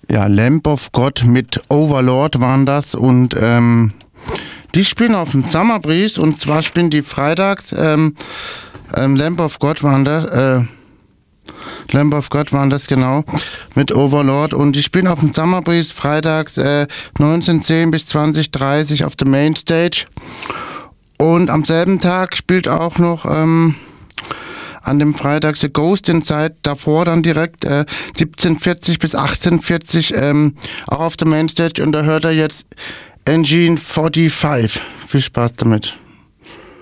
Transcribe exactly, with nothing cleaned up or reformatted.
ja, Lamb of God mit Overlord waren das und ähm, die spielen auf dem Summer Breeze und zwar spielen die freitags, ähm, ähm, Lamb of God waren das, äh, Lamb of God waren das genau, mit Overlord und die spielen auf dem Summer Breeze freitags äh, neunzehn Uhr zehn bis zwanzig Uhr dreißig auf der Mainstage und am selben Tag spielt auch noch ähm, an dem Freitag The Ghost Inside, davor dann direkt äh, siebzehn Uhr vierzig bis achtzehn Uhr vierzig ähm, auch auf der Mainstage und da hört er jetzt Engine fünfundvierzig. Viel Spaß damit.